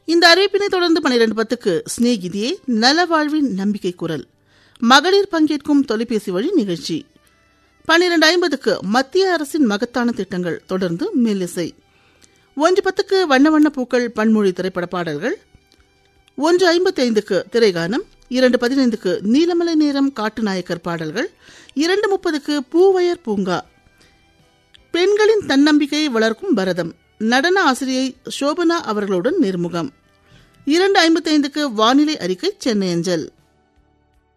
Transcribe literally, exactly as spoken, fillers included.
இந்த அறிவிப்பினை தொடர்ந்து பனிரெண்டு பத்துக்கு ஸ்நேகிதியே நலவாழ்வின் நம்பிக்கை குரல் மகளிர் பங்கேற்கும் தொலைபேசி வழி நிகழ்ச்சி. பனிரெண்டு ஐம்பதுக்கு மத்திய அரசின் மகத்தான திட்டங்கள் தொடர்ந்து மெல்லிசை. ஒன்று பத்துக்கு வண்ண வண்ண பூக்கள் பன்மொழி திரைப்பட பாடல்கள். ஒன்று ஐம்பத்தி ஐந்துக்கு திரைகானம். இரண்டு பதினைந்துக்கு நீலமலை நேரம் காட்டுநாயக்கர் பாடல்கள். இரண்டு முப்பதுக்கு பூவயர் பூங்கா பெண்களின் தன்னம்பிக்கையை வளர்க்கும் பரதம் நடன ஆசிரியை சோபனா அவர்களுடன் நேர்முகம். இரண்டு ஐம்பத்தி ஐந்துக்கு வானிலை அறிக்கை சென்னை அஞ்சல்.